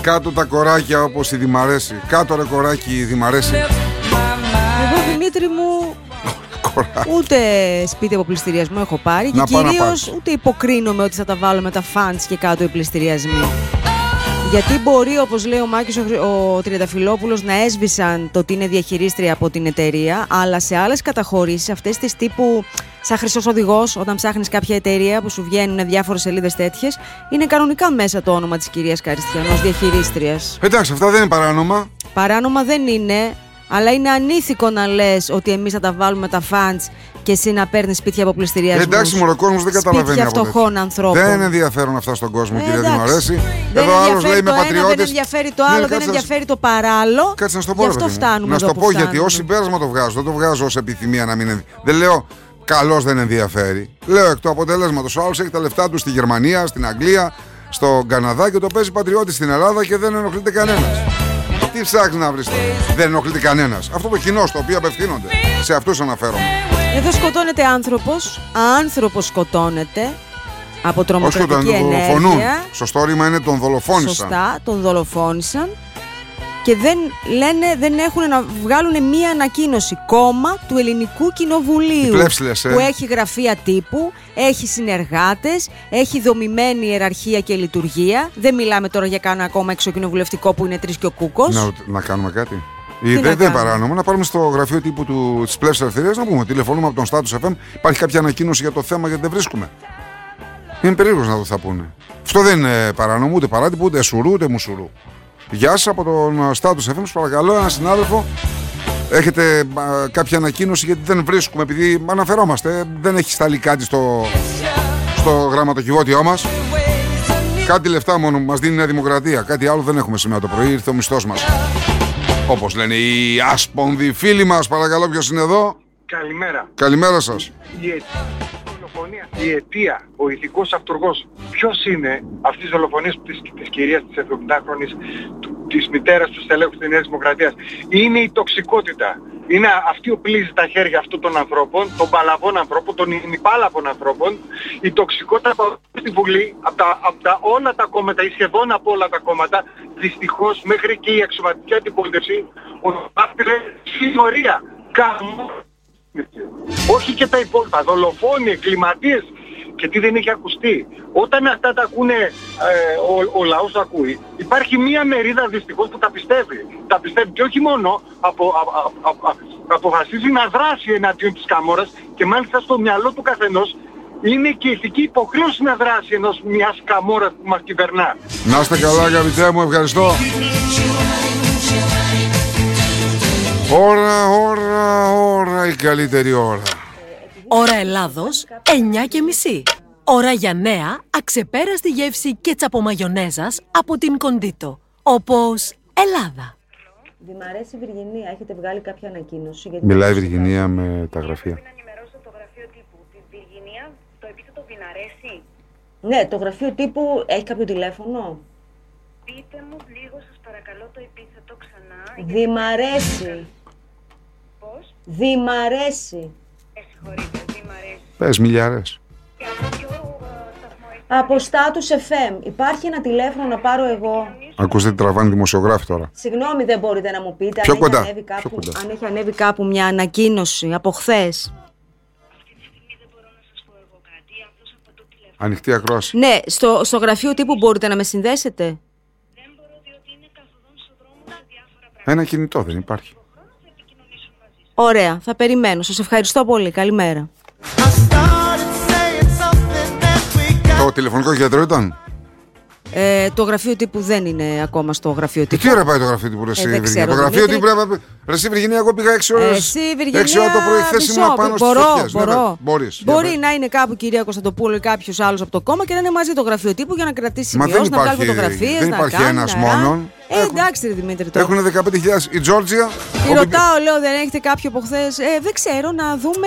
Κάτω τα κοράκια όπως η Δημαρέση. Κάτω ρε κοράκι η Δημαρέση. Εγώ, Δημήτρη μου, ούτε σπίτι από πληστηριασμό έχω πάρει και κυρίως ούτε υποκρίνομαι ότι θα τα βάλω με τα φαντς και κάτω οι πληστηριασμοί. Γιατί μπορεί, όπως λέει ο Μάκης ο Τριανταφυλόπουλος, να έσβησαν το ότι είναι διαχειρίστρια από την εταιρεία, αλλά σε άλλες καταχωρήσεις, αυτές τις τύπου σαν χρυσός οδηγός, όταν ψάχνεις κάποια εταιρεία που σου βγαίνουν διάφορες σελίδες τέτοιες, είναι κανονικά μέσα το όνομα της κυρίας Καριστιανός ως διαχειρίστριας. Εντάξει, αυτά δεν είναι παράνομα. Παράνομα δεν είναι, αλλά είναι ανήθικο να λες ότι εμείς θα τα βάλουμε τα φαντς και εσύ να παίρνεις σπίτια από πληστηριασμούς. Εντάξει, μωρό, ο κόσμος δεν καταλαβαίνει. Σπίτια φτωχών ανθρώπων. Δεν ενδιαφέρον αυτά στον κόσμο, κυρία Δημαρέση. Εδώ άλλος λέει με πατριώτες. Δεν ενδιαφέρει το άλλο, δεν ενδιαφέρει το παράλληλο. Κάτσε να σου το πω. Γι' αυτό φτάνουμε. Να σου το πω, γιατί ως συμπέρασμα το βγάζω. Δεν το βγάζω ως επιθυμία να μην ενδιαφέρει. Δεν λέω καλώς δεν ενδιαφέρει. Λέω εκ του αποτελέσματος. Ο άλλος έχει τα λεφτά του στη Γερμανία, στην Αγγλία, στον Καναδά και το παίζει πατριώτη στην Ελλάδα και δεν ενοχλείται κανένας. Τι ψάχνεις να βρεις? Δεν ενοχλείται κανένας. Αυτό το κοινό στο οποίο απευθύνονται. Σε αυτούς αναφέρομαι. Εδώ σκοτώνεται άνθρωπος. Άνθρωπος σκοτώνεται από τρομοκρατική ενέργεια. Σωστό ρήμα είναι τον δολοφόνησαν. Σωστά, τον δολοφόνησαν. Και δεν έχουν να βγάλουν μία ανακοίνωση. Κόμμα του Ελληνικού Κοινοβουλίου που έχει γραφεία τύπου, έχει συνεργάτες, έχει δομημένη ιεραρχία και λειτουργία. Δεν μιλάμε τώρα για κανένα κόμμα εξωκοινοβουλευτικό που είναι τρεις και ο Κούκος. Να κάνουμε κάτι. Δεν είναι παράνομο να πάρουμε στο γραφείο τύπου της Πλεύσης Ελευθερίας να πούμε: τηλεφωνούμε από τον Status FM. Υπάρχει κάποια ανακοίνωση για το θέμα γιατί δεν βρίσκουμε. Είναι περίεργος να το θα πούνε. Αυτό δεν είναι παράνομο, ούτε παράτυπο, ούτε σουρού, ούτε μουσουρού. Γεια σας από τον Status FM. Σας παρακαλώ, ένα συνάδελφο. Έχετε κάποια ανακοίνωση γιατί δεν βρίσκουμε, επειδή αναφερόμαστε. Δεν έχει σταλεί κάτι στο γραμματοκιβώτιό μας. Κάτι λεφτά μόνο μας δίνει η Νέα Δημοκρατία. Κάτι άλλο δεν έχουμε σήμερα το πρωί. Ήρθε ο μισθός μας. Όπως λένε οι άσπονδοι φίλοι μας. Παρακαλώ, ποιος είναι εδώ? Καλημέρα. Καλημέρα σας. Η αιτία, ο ηθικός αυτούργος, ποιος είναι αυτής της δολοφονίας της κυρίας της 70χρονης, της μητέρας του στελέχους της Νέας Δημοκρατίας? Είναι η τοξικότητα. Είναι αυτή που πλύζει τα χέρια αυτών των ανθρώπων, των παλαβών ανθρώπων, των ημιπάλαβων ανθρώπων. Η τοξικότητα στη Βουλή, από όλα τα κόμματα ή σχεδόν από όλα τα κόμματα, δυστυχώς μέχρι και η αξιωματική αντιπολίτευση, ονομάστηκε συμμορία. Όχι και τα υπόλοιπα, δολοφόνοι, εγκληματίες, και τι δεν έχει ακουστεί. Όταν αυτά τα ακούνε, ο λαός ακούει, υπάρχει μία μερίδα δυστυχώς που τα πιστεύει. Τα πιστεύει και όχι μόνο αποφασίζει να δράσει εναντίον της Καμώρας, και μάλιστα στο μυαλό του καθενός είναι και ηθική υποχρέωση να δράσει ενός μιας Καμώρας που μας κυβερνά. Να είστε καλά, αγαπητέ μου, ευχαριστώ. Ώρα, η καλύτερη ώρα. Ώρα Ελλάδος, 9:30. Ώρα για νέα, αξεπέραστη γεύση κέτσαπο μαγιονέζας από την Κοντίτο. Όπως Ελλάδα. Δημαρέση Βυργινία, έχετε βγάλει κάποια ανακοίνωση? Μιλάει η Βυργινία με τα γραφεία. Να ενημερώσω το γραφείο τύπου. Τη Βυργινία, το επίθετο Βιναρέση. Ναι, το γραφείο τύπου έχει κάποιο τηλέφωνο? Πείτε μου λίγο σας παρακαλώ το επίθετο ξανά. Δημαρέση. Πώς? Δημαρέση. Συγχωρείτε, Δημαρέση. Πες μιλιάρες. Από Status FM. Υπάρχει ένα τηλέφωνο να πάρω εγώ? Ακούστε τι τραβάνε δημοσιογράφοι τώρα. Συγγνώμη, δεν μπορείτε να μου πείτε Πιο αν, κοντά. αν έχει ανέβει κάπου μια ανακοίνωση από χθες? Αυτή τη στιγμή δεν μπορώ να σας πω εγώ κάτι, απλώς από το τηλέφωνο. Ανοιχτή ακρόαση. Ναι, στο γραφείο τύπου μπορείτε να με συνδέσετε? Δεν μπορώ διότι είναι καθοδόν στο δρόμο σε διάφορα πράγματα. Ένα κινητό δεν υπάρχει. Θα επικοινωνήσω μαζί σας. Ωραία, θα περιμένω. Σας ευχαριστώ πολύ. Καλημέρα. Το τηλεφωνικό κέντρο ήταν. Το γραφείο τύπου δεν είναι ακόμα στο γραφείο τύπου. Τι ώρα πάει το γραφείο τύπου, ρε δεν ξέρω, Το γραφείο Δημήτρη. τύπου. Ρε εσύ Βυργινία, εγώ πήγα 6 ώρες. Εσύ Βυργινία, 6 ώρα το πρωί, χθες ήμουν πάνω στις φωτιές. Μπορείς. Μπορεί να είναι κάπου η κυρία Κωνσταντοπούλου ή κάποιος άλλος από το κόμμα και να είναι μαζί το γραφείο τύπου για να κρατήσει σημειώσεις, να βγάλει φωτογραφίες. Δεν υπάρχει ένας μόνον. Εντάξει, ρε Δημήτρη. Έχουν 15.000. Η Τζόρτζια. Τι ρωτάω, λέω, δεν έχετε κάποιο από χθες? Δεν ξέρω, να δούμε.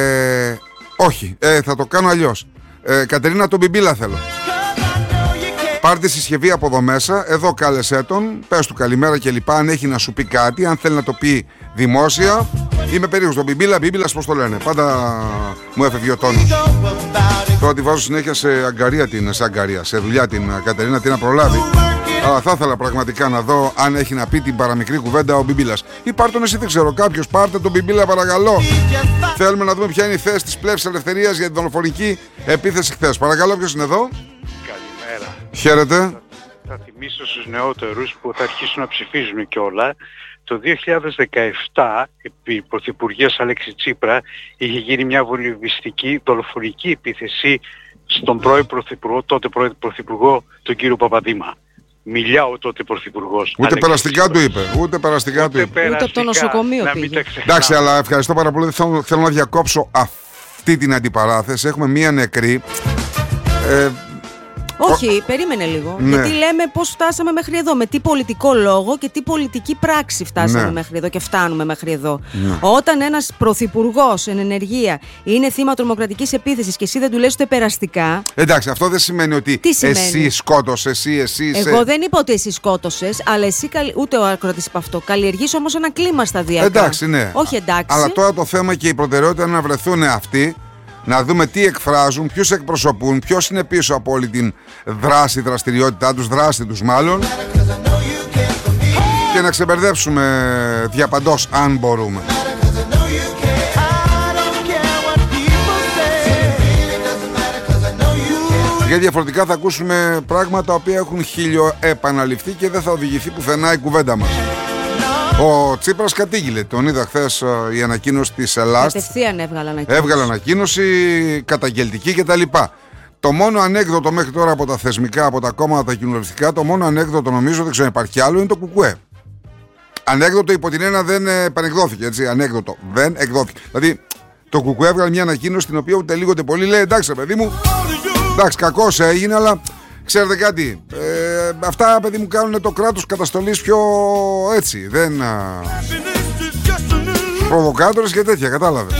Όχι, θα το κάνω αλλιώς. Κατερίνα, τον Μπιμπίλα θέλω. Πάρτε συσκευή από εδώ μέσα, εδώ κάλεσέ τον, πες του καλημέρα και λοιπά, αν έχει να σου πει κάτι, αν θέλει να το πει δημόσια. Είμαι περίεργος, τον Μπίμπιλας πώς το λένε, πάντα μου έφευγε ο τόνος. Τώρα τη βάζω συνέχεια σε αγκαρία, σε δουλειά την Κατερίνα, τι να προλάβει. Αλλά θα ήθελα πραγματικά να δω αν έχει να πει την παραμικρή κουβέντα ο Μπίμπιλας. Ή πάρ' τον εσύ, δεν ξέρω, κάποιος, πάρτε τον Μπίμπιλα παρακαλώ. Θέλουμε να δούμε ποια είναι η θέση της Πλεύσης Ελευθερίας για την δολοφονική επίθεση χθες. Παρακαλώ, ποιος είναι εδώ? Καλημέρα. Χαίρετε. Θα θυμίσω στους νεότερους που θα αρχίσουν να ψηφίζουν κιόλα. Το 2017, επί Πρωθυπουργίας Αλέξη Τσίπρα, είχε γίνει μια βολιβιστική δολοφονική επίθεση στον πρώην Πρωθυπουργό, τότε πρώην Πρωθυπουργό, τον κύριο Παπαδήμα. Μιλάω τότε Πρωθυπουργός. Ούτε περαστικά του είπε. Ούτε από το νοσοκομείο πήγε. Εντάξει, αλλά ευχαριστώ πάρα πολύ. Θέλω να διακόψω αυτή την αντιπαράθεση. Έχουμε μία νεκρή. Όχι, περίμενε λίγο. Ναι. Γιατί λέμε πώς φτάσαμε μέχρι εδώ. Με τι πολιτικό λόγο και τι πολιτική πράξη φτάσαμε μέχρι εδώ και φτάνουμε μέχρι εδώ. Ναι. Όταν ένας πρωθυπουργός εν ενεργεία είναι θύμα τρομοκρατικής επίθεσης και εσύ δεν του λες ούτε περαστικά. Εντάξει, αυτό δεν σημαίνει ότι εσύ σκότωσες, εσύ. Εγώ δεν είπα ότι εσύ σκότωσες, αλλά εσύ, ούτε ο ακροατής είπε αυτό. Καλλιεργείς όμως ένα κλίμα σταδιακά. Εντάξει, ναι. Όχι εντάξει. Αλλά τώρα το θέμα και η προτεραιότητα είναι να βρεθούν αυτοί. Να δούμε τι εκφράζουν, ποιους εκπροσωπούν, ποιος είναι πίσω από όλη την δραστηριότητά τους, δράση τους μάλλον, και να ξεμπερδέψουμε διαπαντός αν μπορούμε. Γιατί διαφορετικά θα ακούσουμε πράγματα τα οποία έχουν χιλιοεπαναληφθεί και δεν θα οδηγηθεί πουθενά η κουβέντα μας. Ο Τσίπρας κατήγγειλε, τον είδα χθες η ανακοίνωση της Ελλάς. Κατευθείαν έβγαλε ανακοίνωση καταγγελτική κτλ. Το μόνο ανέκδοτο μέχρι τώρα από τα θεσμικά, από τα κόμματα τα κοινοβουλευτικά, το μόνο ανέκδοτο νομίζω, δεν ξέρω αν υπάρχει άλλο, είναι το ΚΚΕ. Ανέκδοτο υπό την έννοια δεν επανεκδόθηκε, έτσι. Ανέκδοτο δεν εκδόθηκε. Δηλαδή το ΚΚΕ έβγαλε μια ανακοίνωση στην οποία ούτε λίγο ούτε πολύ λέει εντάξει, παιδί μου, εντάξει, κακώς έγινε, αλλά ξέρετε κάτι, αυτά παιδί μου κάνουν το κράτος καταστολής πιο έτσι, δεν προβοκάτορες και τέτοια, κατάλαβες.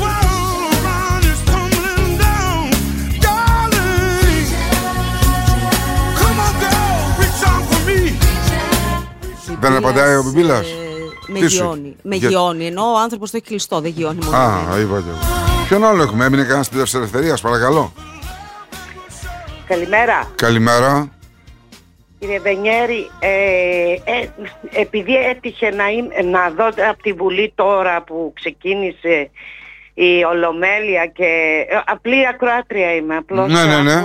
Δεν απαντάει ο Μπίμπιλας. Με γιώνει, ενώ ο άνθρωπος το έχει κλειστό, δεν γιώνει μόνο. Είπα και εγώ. Ποιον άλλο έχουμε, έμεινε κανένας της Ελευθερίας, παρακαλώ. Καλημέρα. Καλημέρα. Κύριε Βενιέρη, επειδή έτυχε να δω από τη Βουλή τώρα που ξεκίνησε η Ολομέλεια και απλή ακροάτρια είμαι, απλώς ναι.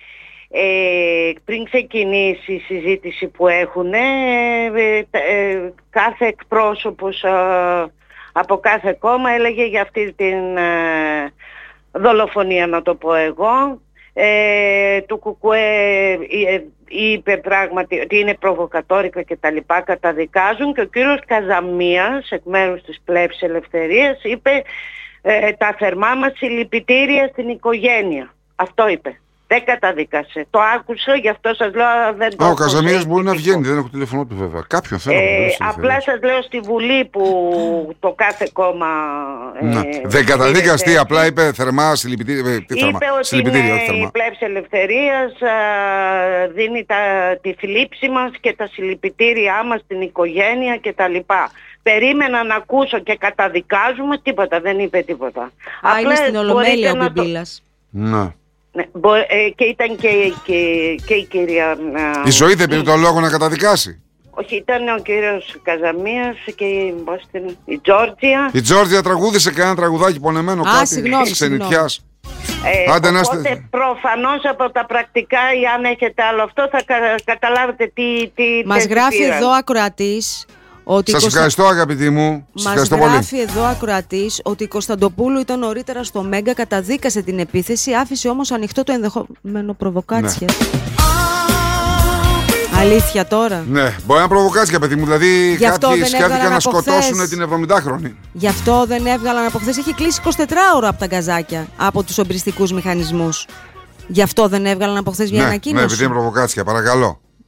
Πριν ξεκινήσει η συζήτηση που έχουν, κάθε εκπρόσωπος από κάθε κόμμα έλεγε για αυτή την δολοφονία, να το πω εγώ. Το ΚΚΕ είπε πράγματι ότι είναι προβοκατόρικα και τα λοιπά, καταδικάζουν, και ο κύριος Καζαμίας εκ μέρους της Πλεύσης Ελευθερίας είπε τα θερμά μας συλληπιτήρια στην οικογένεια. Αυτό είπε. Δεν καταδίκασε. Το άκουσα, γι' αυτό σας λέω δεν το. Ο Καζαμίας μπορεί να βγαίνει, δεν έχω τηλέφωνο του βέβαια. Κάποιον θέλω. Απλά σας λέω στη Βουλή που το κάθε κόμμα. Δεν καταδίκασε, απλά είπε θερμά συλληπιτήρια. Είπε ότι η Πλεύση Ελευθερίας δίνει τη θλίψη μας και τα συλληπιτήριά μας στην οικογένεια κτλ. Περίμενα να ακούσω και καταδικάζουμε, τίποτα, δεν είπε τίποτα. Είναι στην Ολομέλεια ο Μπίμπιλας. Ναι. Ναι, και ήταν και η κυρία. Η ζωή δεν πήρε τον λόγο να καταδικάσει. Όχι, ήταν ο κύριος Καζαμίας και η Τζόρτζια. Η Τζόρτζια τραγούδισε κανένα τραγουδάκι πονεμένο, κάτι ξενιτιάς. Οπότε προφανώς από τα πρακτικά, ή αν έχετε άλλο αυτό, θα καταλάβετε τι μας γράφει εδώ ακροατής. Σας ευχαριστώ αγαπητοί μου. Μας γράφει εδώ ακροατής ότι η Κωνσταντοπούλου ήταν νωρίτερα στο Μέγκα, καταδίκασε την επίθεση, άφησε όμως ανοιχτό το ενδεχόμενο προβοκάτσια. Ναι. Αλήθεια τώρα. Ναι, μπορεί να προβοκάτσια, παιδί μου. Δηλαδή κάποιοι σκέφτηκαν να σκοτώσουν την 70χρονη. Γι' αυτό δεν έβγαλαν από χθες. Έχει κλείσει 24 ώρα από τα γκαζάκια, από τους ομπριστικούς μηχανισμούς. Γι' αυτό δεν έβγαλαν από χθες μια ανακοίνωση. Ναι, επειδή είναι προβοκάτσια, παρακαλώ.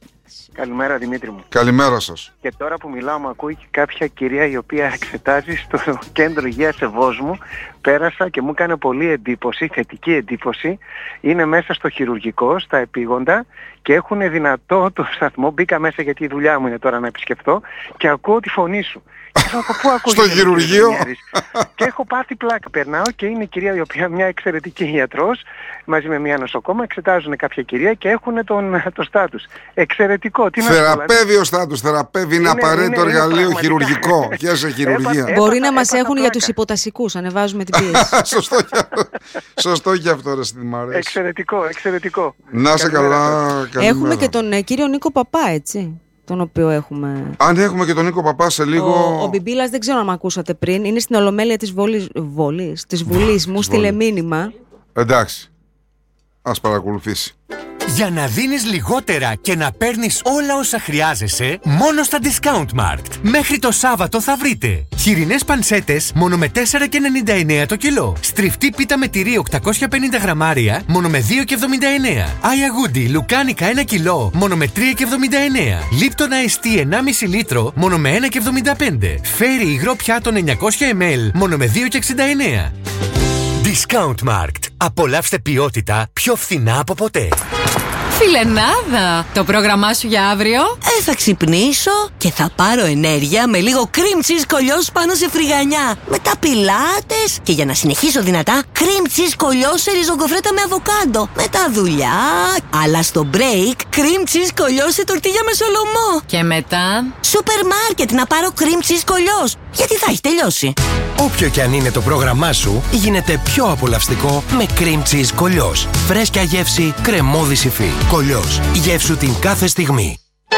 Καλημέρα Δημήτρη μου. Καλημέρα σας. Και τώρα που μιλάω μου ακούει και κάποια κυρία η οποία εξετάζει στο κέντρο υγείας Ευόσμου. Πέρασα και μου έκανε πολύ εντύπωση, θετική εντύπωση. Είναι μέσα στο χειρουργικό, στα επίγοντα και έχουν δυνατό το σταθμό. Μπήκα μέσα γιατί η δουλειά μου είναι τώρα να επισκεφτώ και ακούω τη φωνή σου. Από πού ακούγεται στο χειρουργείο. Και έχω πάθει πλάκα. Περνάω και είναι η κυρία η οποία μια εξαιρετική γιατρός μαζί με μια νοσοκόμα εξετάζουν κάποια κυρία και έχουν το στάτους. Εξαιρετικό. Τι θεραπεύει ο στάτους, θεραπεύει, είναι απαραίτητο εργαλείο χειρουργικό και σε χειρουργία. Μπορεί να μας έχουν για τους υποτασικούς, ανεβάζουμε την πίεση. Σωστό και αυτό ρε στην Μαρέση. Εξαιρετικό. Να σε καλά. Έχουμε και τον κύριο Νίκο Παπά, έτσι. Τον οποίο έχουμε. Αν έχουμε και τον Νίκο Παπά σε λίγο. Ο Μπιμπίλας δεν ξέρω αν με ακούσατε πριν. Είναι στην Ολομέλεια της Βουλής. Μου στείλε μήνυμα. Εντάξει. Ας παρακολουθήσει. Για να δίνεις λιγότερα και να παίρνεις όλα όσα χρειάζεσαι, μόνο στα Discount Markt. Μέχρι το Σάββατο θα βρείτε χοιρινές πανσέτες μόνο με 4,99 το κιλό. Στριφτή πίτα με τυρί 850 γραμμάρια μόνο με 2,79. Άια Γούντι λουκάνικα 1 κιλό μόνο με 3,79. Λίπτον αϊστή 1,5 λίτρο μόνο με 1,75. Φέρι υγρό πιάτο 900 ml μόνο με 2,69. Discount Markt. Απολαύστε ποιότητα πιο φθηνά από ποτέ. Φιλενάδα! Το πρόγραμμά σου για αύριο? Θα ξυπνήσω και θα πάρω ενέργεια με λίγο cream cheese κολλιός πάνω σε φρυγανιά. Μετά πιλάτες και για να συνεχίσω δυνατά, cream cheese κολλιός σε ριζογκοφρέτα με αβοκάντο. Μετά δουλειά, αλλά στο break, cream cheese κολλιός σε τορτίγια με σολομό. Και μετά? Σούπερ μάρκετ να πάρω cream cheese κολλιός. Γιατί θα έχει τελειώσει. Όποιο και αν είναι το πρόγραμμά σου, γίνεται πιο απολαυστικό με cream cheese κολλιός. Φρέσκια γεύση, κρεμώδη υφή. Κολλιός. Γεύσου την κάθε στιγμή.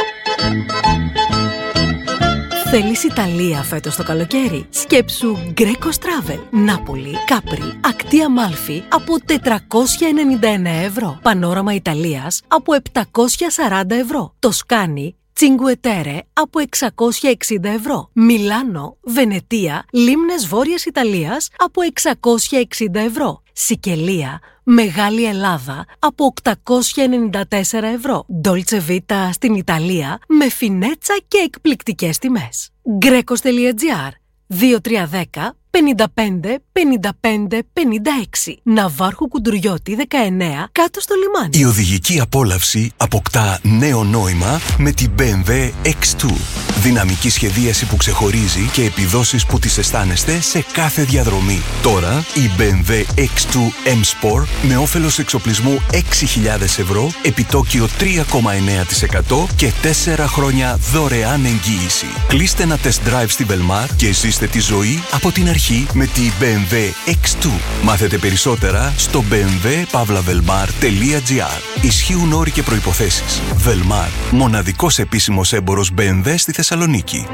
Θέλεις Ιταλία φέτος το καλοκαίρι? Σκέψου Greco's Travel. Νάπολη, Κάπρι, Ακτή Αμάλφη από 499 ευρώ. Πανόραμα Ιταλίας από 740 ευρώ. Τοσκάνη, Cinque Terre από 660 ευρώ. Μιλάνο, Βενετία, Λίμνες Βόρειας Ιταλίας από 660 ευρώ. Σικελία, Μεγάλη Ελλάδα από 894 ευρώ. Dolce Vita στην Ιταλία με φινέτσα και εκπληκτικές τιμές. Greco's.gr 2310 55 55 56. Ναυάρχου Κουντουριώτη 19 κάτω στο λιμάνι. Η οδηγική απόλαυση αποκτά νέο νόημα με την BMW X2. Δυναμική σχεδίαση που ξεχωρίζει και επιδόσεις που τις αισθάνεστε σε κάθε διαδρομή. Τώρα η BMW X2 M Sport με όφελος εξοπλισμού 6.000 ευρώ, επιτόκιο 3,9% και 4 χρόνια δωρεάν εγγύηση. Κλείστε ένα test drive στη Velmar και ζήστε τη ζωή από την αρχή με τη BMW X2. Μάθετε περισσότερα στο bmw-velmar.gr. Ισχύουν όροι και προϋποθέσεις. Velmar, μοναδικός επίσημος έμπορος BMW στη Θεσσαλονίκη.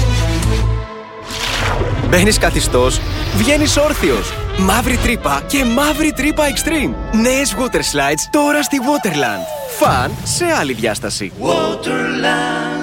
Μπαίνεις καθιστός, βγαίνεις όρθιος. Μαύρη τρύπα και μαύρη τρύπα Extreme. Νέες water slides τώρα στη Waterland. Φαν σε άλλη διάσταση. Waterland.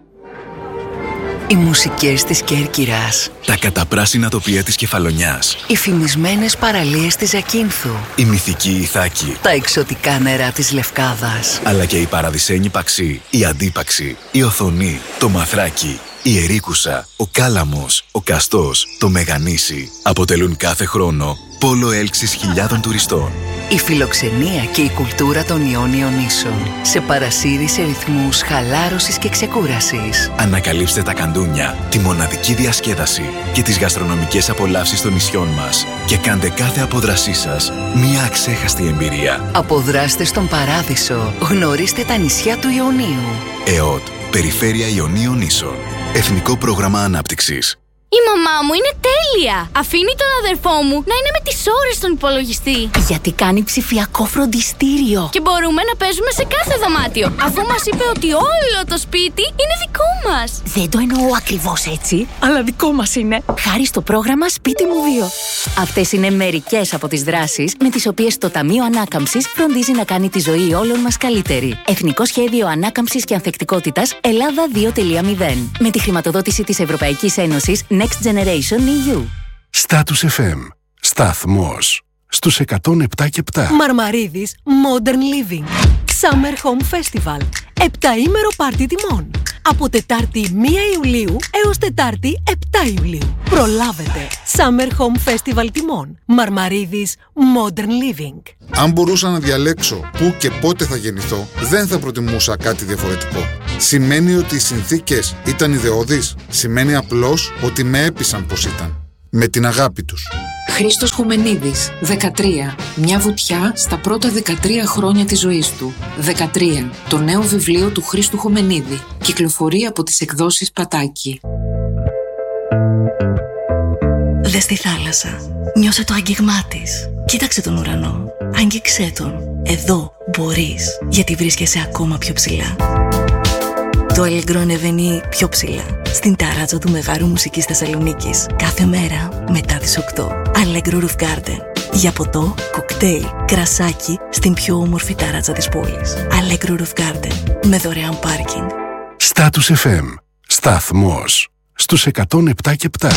Οι μουσικές της Κέρκυρας. Τα καταπράσινα τοπία της Κεφαλονιάς. Οι φημισμένες παραλίες της Ζακίνθου. Η μυθική Ιθάκη. Τα εξωτικά νερά της Λευκάδας. Αλλά και η παραδεισένη Παξή, η Αντίπαξη, η Οθονή, το Μαθράκι, η Ερίκουσα, ο Κάλαμος, ο Καστός, το Μεγανήσι αποτελούν κάθε χρόνο πόλο έλξης χιλιάδων τουριστών. Η φιλοξενία και η κουλτούρα των Ιόνιων Νήσων σε παρασύρει σε ρυθμούς χαλάρωσης και ξεκούρασης. Ανακαλύψτε τα καντούνια, τη μοναδική διασκέδαση και τις γαστρονομικές απολαύσεις των νησιών μας και κάντε κάθε απόδρασή σας μια αξέχαστη εμπειρία. Αποδράστε στον Παράδεισο. Γνωρίστε τα νησιά του Ιωνίου. ΕΟΤ, Περιφέρεια Ιωνίων Νήσων. Εθνικό Πρόγραμμα Ανάπτυξης. Η μαμά μου είναι τέλεια! Αφήνει τον αδερφό μου να είναι με τις ώρες στον υπολογιστή. Γιατί κάνει ψηφιακό φροντιστήριο. Και μπορούμε να παίζουμε σε κάθε δωμάτιο, αφού μας είπε ότι όλο το σπίτι είναι δικό μας. Δεν το εννοώ ακριβώς έτσι, αλλά δικό μας είναι. Χάρη στο πρόγραμμα Σπίτι μου 2. Αυτές είναι μερικές από τις δράσεις με τις οποίες το Ταμείο Ανάκαμψης φροντίζει να κάνει τη ζωή όλων μας καλύτερη. Εθνικό Σχέδιο Ανάκαμψης και Ανθεκτικότητας Ελλάδα 2.0. Με τη χρηματοδότηση της Ευρωπαϊκής Ένωσης Next Generation EU. Status FM. Σταθμός. Στους 107 και 7. Μαρμαρίδης Modern Living. Summer Home Festival. Επταήμερο πάρτι τιμών. Από Τετάρτη 1 Ιουλίου έως Τετάρτη 7 Ιουλίου. Προλάβετε. Summer Home Festival τιμών. Μαρμαρίδης Modern Living. Αν μπορούσα να διαλέξω πού και πότε θα γεννηθώ, δεν θα προτιμούσα κάτι διαφορετικό. Σημαίνει ότι οι συνθήκες ήταν ιδεώδεις. Σημαίνει απλώς ότι με έπεισαν πως ήταν. Με την αγάπη τους. Χρήστος Χουμενίδης, 13. Μια βουτιά στα πρώτα 13 χρόνια της ζωής του. 13. Το νέο βιβλίο του Χρήστου Χουμενίδη. Κυκλοφορεί από τις εκδόσεις Πατάκη. Δες τη θάλασσα. Νιώσε το άγγιγμά της. Κοίταξε τον ουρανό. Άγγιξέ τον. Εδώ μπορείς, γιατί βρίσκεσαι ακόμα πιο ψηλά. Το Allegro ανεβαίνει πιο ψηλά, στην ταράτσα του Μεγάρου Μουσικής Θεσσαλονίκης, κάθε μέρα μετά τις 8. Allegro Roof Garden. Για ποτό, κοκτέιλ, κρασάκι, στην πιο όμορφη ταράτσα της πόλης. Allegro Roof Garden, με δωρεάν πάρκινγκ. Status FM. Σταθμός. Στους 107 και 7.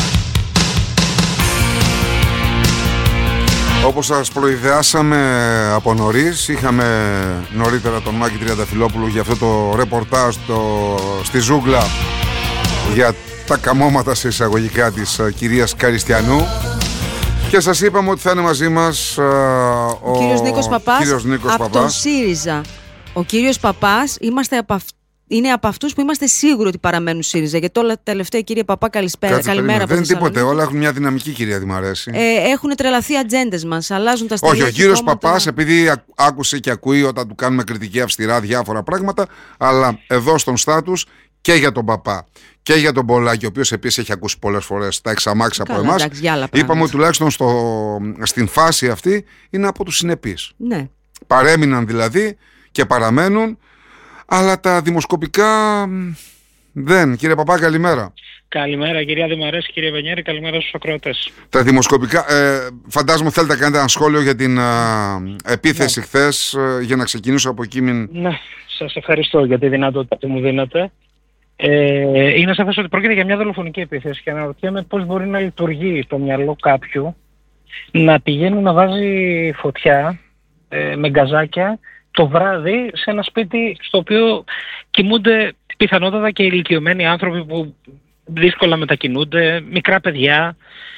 Όπως σας προειδεάσαμε από νωρίς, είχαμε νωρίτερα τον Μάκη Τριανταφυλόπουλο για αυτό το ρεπορτάζ στη ζούγκλα για τα καμώματα σε εισαγωγικά της κυρίας Καριστιανού, και σας είπαμε ότι θα είναι μαζί μας ο κύριος Νίκος Παπάς από τον ΣΥΡΙΖΑ. Ο κύριος Παπάς είναι από αυτούς που είμαστε σίγουροι ότι παραμένουν ΣΥΡΙΖΑ. Γιατί όλα τα τελευταία, κύριε Παπά, καλημέρα από εσάς. Δεν είναι τίποτε, όλα έχουν μια δυναμική, κυρία, μ' αρέσει. Έχουν τρελαθεί ατζέντες μας, αλλάζουν τα στοιχεία. Όχι, ο κύριος Παπάς, επειδή άκουσε και ακούει όταν του κάνουμε κριτική αυστηρά διάφορα πράγματα, αλλά εδώ στον Στάτους και για τον Παπά και για τον Πολάκη, ο οποίος επίσης έχει ακούσει πολλές φορές τα εξαμάξεις από εμάς, είπαμε ότι τουλάχιστον στην φάση αυτή είναι από τους συνεπείς. Ναι. Παρέμειναν δηλαδή και παραμένουν. Αλλά τα δημοσκοπικά δεν. Κύριε Παπά, καλημέρα. Καλημέρα, κυρία Δημαρέση, κύριε Βενιέρη, καλημέρα στους ακροατές. Τα δημοσκοπικά, φαντάζομαι θέλετε να κάνετε ένα σχόλιο για την επίθεση χθες, για να ξεκινήσω από εκεί. Ναι, σας ευχαριστώ για τη δυνατότητα που μου δίνετε. Είναι σαφές ότι πρόκειται για μια δολοφονική επίθεση και αναρωτιέμαι πώς μπορεί να λειτουργεί το μυαλό κάποιου να πηγαίνει να βάζει φωτιά με γκαζάκια το βράδυ σε ένα σπίτι στο οποίο κοιμούνται πιθανότατα και ηλικιωμένοι άνθρωποι που δύσκολα μετακινούνται, μικρά παιδιά.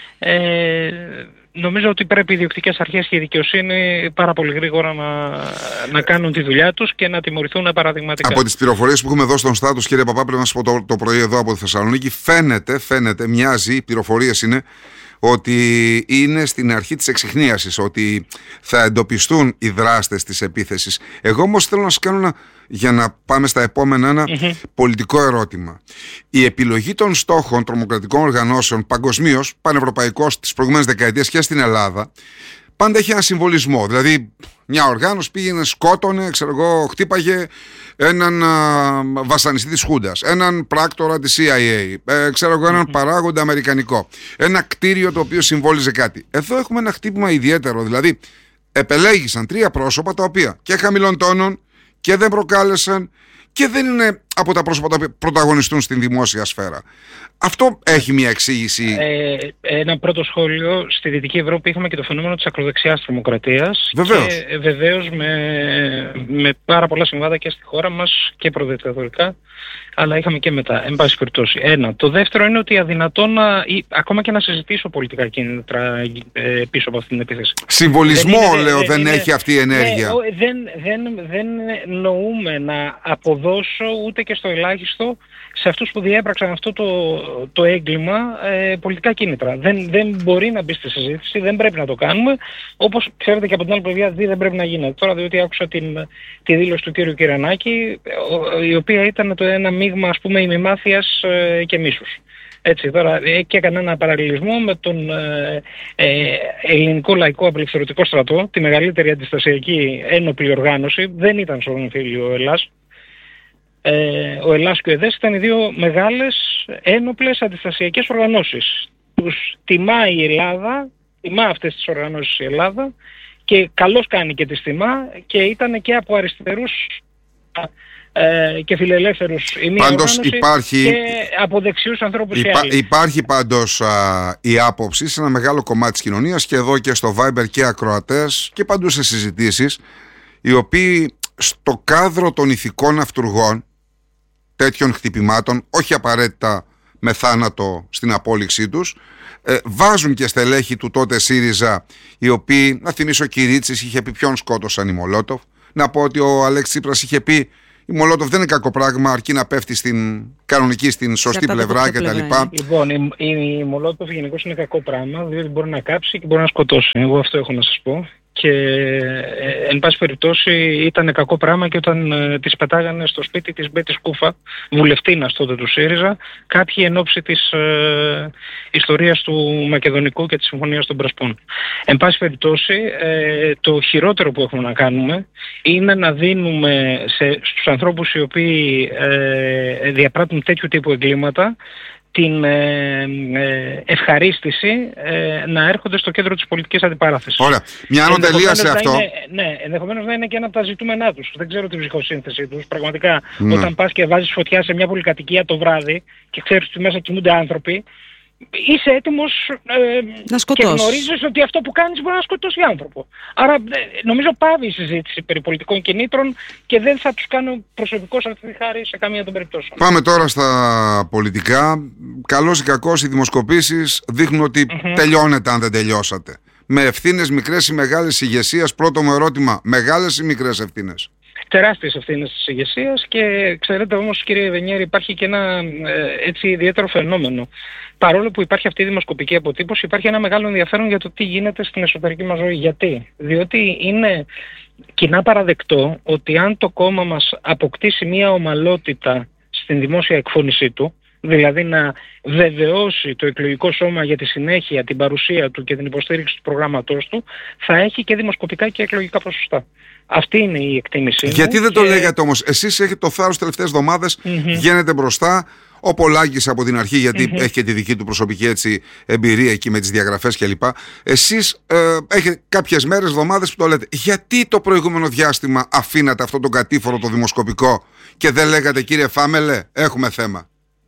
Νομίζω ότι πρέπει οι διοκτικές αρχές και η δικαιοσύνη πάρα πολύ γρήγορα να κάνουν τη δουλειά τους και να τιμωρηθούν παραδειγματικά. Από τις πληροφορίες που έχουμε εδώ στον Στάτους, κύριε Παπά, πρέπει να σας πω το πρωί εδώ από τη Θεσσαλονίκη, φαίνεται, μοιάζει, οι πληροφορίες είναι ότι είναι στην αρχή της εξιχνίασης, ότι θα εντοπιστούν οι δράστες της επίθεσης. Εγώ όμως θέλω να σας κάνω για να πάμε στα επόμενα ένα πολιτικό ερώτημα. Η επιλογή των στόχων τρομοκρατικών οργανώσεων παγκοσμίως, πανευρωπαϊκώς, τις προηγούμενες δεκαετίες και στην Ελλάδα, πάντα έχει ένα συμβολισμό. Δηλαδή, μια οργάνωση πήγαινε, σκότωνε, χτύπαγε έναν βασανιστή της Χούντας, έναν πράκτορα της CIA, έναν παράγοντα αμερικανικό, ένα κτίριο το οποίο συμβόλιζε κάτι. Εδώ έχουμε ένα χτύπημα ιδιαίτερο. Δηλαδή, επελέγησαν 3 πρόσωπα τα οποία και χαμηλών τόνων και δεν προκάλεσαν και δεν είναι από τα πρόσωπα τα οποία πρωταγωνιστούν στην δημόσια σφαίρα. Αυτό έχει μια εξήγηση. Ένα πρώτο σχόλιο. Στη Δυτική Ευρώπη είχαμε και το φαινόμενο της ακροδεξιάς τρομοκρατίας. Βεβαίως. Και βεβαίως με πάρα πολλά συμβάντα και στη χώρα μας και προδικτατορικά, αλλά είχαμε και μετά. Εν πάση περιπτώσει. Ένα. Το δεύτερο είναι ότι αδυνατό ακόμα και να συζητήσω πολιτικά κίνητρα πίσω από αυτή την επίθεση. Συμβολισμό, δεν έχει αυτή η ενέργεια. Δεν νοούμε να αποδώσω ούτε και στο ελάχιστο σε αυτούς που διέπραξαν αυτό το έγκλημα πολιτικά κίνητρα. Δεν μπορεί να μπει στη συζήτηση, δεν πρέπει να το κάνουμε, όπως ξέρετε και από την άλλη πλευρά δεν πρέπει να γίνεται. Τώρα, διότι άκουσα τη δήλωση του κύριου Κυρανάκη, η οποία ήταν ένα μείγμα, ας πούμε, ημιμάθειας και μίσους. Έτσι, τώρα, και έκανε ένα παραλληλισμό με τον Ελληνικό Λαϊκό Απελευθερωτικό Στρατό, τη μεγαλύτερη αντιστασιακή ένοπλη οργάνωση. Δεν ήταν στον εμφύλιο ο Ελλάς. Ο Ελλάς και ο ΕΔΕΣ ήταν οι δύο μεγάλες ένοπλες αντιστασιακές οργανώσεις. Τους τιμά η Ελλάδα, τιμά αυτές τις οργανώσεις η Ελλάδα, και καλώς κάνει και τις τιμά, και ήταν και από αριστερούς και φιλελεύθερους η μία οργάνωση και από δεξιούς ανθρώπους οι άλλοι. Υπάρχει πάντως η άποψη σε ένα μεγάλο κομμάτι της κοινωνίας, και εδώ και στο Viber και ακροατές και παντού σε συζητήσεις, οι οποίοι στο κάδρο των ηθικών αυτουργών τέτοιων χτυπημάτων, όχι απαραίτητα με θάνατο στην απόλυξή τους, βάζουν και στελέχη του τότε ΣΥΡΙΖΑ, οι οποίοι, να θυμίσω, ο Κυρίτσης είχε πει ποιον σκότωσαν οι Μολότοφ. Να πω ότι ο Αλέξης Τσίπρας είχε πει η Μολότοφ δεν είναι κακό πράγμα, αρκεί να πέφτει στην κανονική, στην σωστή πλευρά κτλ. Λοιπόν, η Μολότοφ γενικώς είναι κακό πράγμα, διότι μπορεί να κάψει και μπορεί να σκοτώσει. Εγώ αυτό έχω να σας πω. Και εν πάση περιπτώσει ήταν κακό πράγμα και όταν τις πετάγανε στο σπίτι της Μπέτης Κούφα, βουλευτίνας τότε του ΣΥΡΙΖΑ, κάποιοι εν ώψη της ιστορίας του Μακεδονικού και της Συμφωνίας των Πρασπών. Εν πάση περιπτώσει, το χειρότερο που έχουμε να κάνουμε είναι να δίνουμε στους ανθρώπους οι οποίοι διαπράττουν τέτοιου τύπου εγκλήματα την ευχαρίστηση να έρχονται στο κέντρο της πολιτικής αντιπαράθεσης. Ωραία. Μια ανωτελεία σε αυτό. Ενδεχομένως να είναι και ένα από τα ζητούμενά τους. Δεν ξέρω την ψυχοσύνθεση τους. Πραγματικά, όταν πας και βάζεις φωτιά σε μια πολυκατοικία το βράδυ και ξέρεις ότι μέσα κοιμούνται άνθρωποι, είσαι έτοιμος και γνωρίζεις ότι αυτό που κάνεις μπορεί να σκοτώσει άνθρωπο. Άρα νομίζω πάβει η συζήτηση περί πολιτικών κινήτρων και δεν θα τους κάνω προσωπικώς αυτή τη χάρη σε καμία των περιπτώσεων. Πάμε τώρα στα πολιτικά. Καλώς ή κακώς οι δημοσκοπήσεις δείχνουν ότι τελειώνεται αν δεν τελειώσατε. Με ευθύνες μικρές ή μεγάλες ηγεσίας. Πρώτο μου ερώτημα, μεγάλες ή μικρές ευθύνες? Τεράστιες ευθύνες της ηγεσίας και ξέρετε όμως, κύριε Βενιέρη, υπάρχει και ένα έτσι ιδιαίτερο φαινόμενο. Παρόλο που υπάρχει αυτή η δημοσκοπική αποτύπωση, υπάρχει ένα μεγάλο ενδιαφέρον για το τι γίνεται στην εσωτερική μας ζωή. Γιατί? Διότι είναι κοινά παραδεκτό ότι αν το κόμμα μας αποκτήσει μια ομαλότητα στην δημόσια εκφώνησή του, δηλαδή να βεβαιώσει το εκλογικό σώμα για τη συνέχεια, την παρουσία του και την υποστήριξη του προγράμματός του, θα έχει και δημοσκοπικά και εκλογικά ποσοστά. Αυτή είναι η εκτίμηση. Γιατί δεν το λέγατε όμως? Εσείς έχετε το θάρρος τελευταίες εβδομάδες, βγαίνετε μπροστά. Ο Πολάκης από την αρχή, γιατί έχει και τη δική του προσωπική έτσι, εμπειρία εκεί με τις διαγραφές κλπ. Εσείς έχετε κάποιες μέρες, εβδομάδες που το λέτε. Γιατί το προηγούμενο διάστημα αφήνατε αυτό τον κατήφορο το δημοσκοπικό και δεν λέγατε, κύριε Φάμελε, έχουμε θέμα?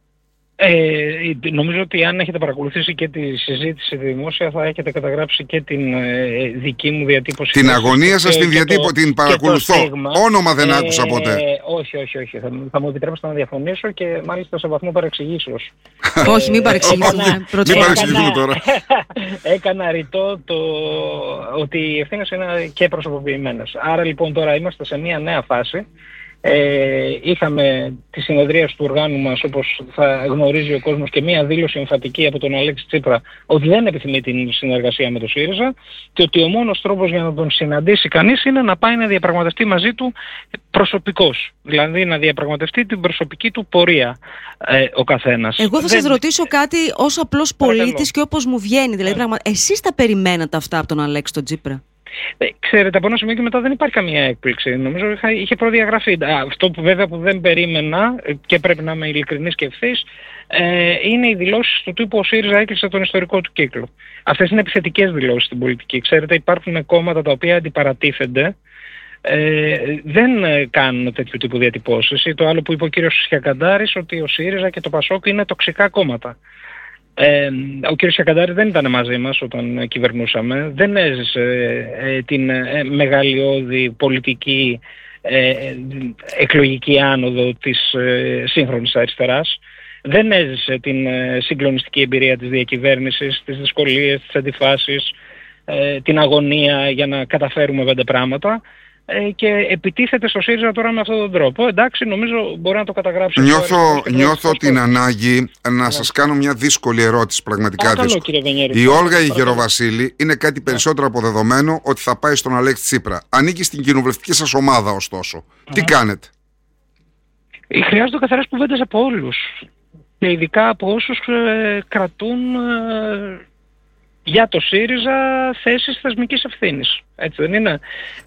Νομίζω ότι αν έχετε παρακολουθήσει και τη συζήτηση δημόσια θα έχετε καταγράψει και την δική μου διατύπωση. Την αγωνία σας την παρακολουθώ. Όνομα δεν άκουσα ποτέ. Όχι. Θα μου επιτρέψετε να διαφωνήσω και μάλιστα σε βαθμό παρεξηγήσεως. Όχι, μην παρεξηγήσουμε. Μην παρεξηγήσουμε τώρα. Έκανα ρητό ότι οι ευθύνες είναι και προσωποποιημένες. Άρα λοιπόν τώρα είμαστε σε μια νέα φάση. Είχαμε τη συνεδρία του οργάνου μας, όπως θα γνωρίζει ο κόσμος, και μία δήλωση εμφατική από τον Αλέξη Τσίπρα ότι δεν επιθυμεί την συνεργασία με το ΣΥΡΙΖΑ και ότι ο μόνος τρόπος για να τον συναντήσει κανείς είναι να πάει να διαπραγματευτεί μαζί του προσωπικώς. Δηλαδή να διαπραγματευτεί την προσωπική του πορεία ο καθένας. Εγώ θα σας ρωτήσω κάτι ως απλός πολίτης και όπως μου βγαίνει. Δηλαδή, εσείς τα περιμένατε αυτά από τον Αλέξη τον Τσίπρα? Ξέρετε, από ένα σημείο και μετά δεν υπάρχει καμία έκπληξη. Νομίζω είχε προδιαγραφεί. Αυτό που βέβαια που δεν περίμενα και πρέπει να είμαι ειλικρινής και ευθύς, είναι οι δηλώσεις του τύπου ο ΣΥΡΙΖΑ έκλεισε τον ιστορικό του κύκλο. Αυτές είναι επιθετικές δηλώσεις στην πολιτική. Ξέρετε, υπάρχουν κόμματα τα οποία αντιπαρατίθενται, δεν κάνουν τέτοιου τύπου διατυπώσεις. Ή το άλλο που είπε ο κύριος Σιακαντάρης, ότι ο ΣΥΡΙΖΑ και το ΠΑΣΟΚ είναι τοξικά κόμματα. Ο κ. Σιακαντάρης δεν ήταν μαζί μας όταν κυβερνούσαμε, δεν έζησε την μεγαλειώδη πολιτική εκλογική άνοδο της σύγχρονης αριστεράς, δεν έζησε την συγκλονιστική εμπειρία της διακυβέρνησης, τις δυσκολίες, τις αντιφάσεις, την αγωνία για να καταφέρουμε 5 πράγματα. Και επιτίθεται στο ΣΥΡΙΖΑ τώρα με αυτόν τον τρόπο. Εντάξει, νομίζω μπορεί να το καταγράψει. Νιώθω την ανάγκη να σας κάνω μια δύσκολη ερώτηση, πραγματικά δύσκολη. Η Όλγα Γεροβασίλη είναι κάτι περισσότερο από δεδομένο ότι θα πάει στον Αλέξη Τσίπρα. Ανήκει στην κοινοβουλευτική σας ομάδα, ωστόσο. Τι κάνετε? Χρειάζονται καθαρές κουβέντες από όλους. Και ειδικά από όσους κρατούν για το ΣΥΡΙΖΑ θέσεις θεσμικής ευθύνης. Έτσι δεν είναι?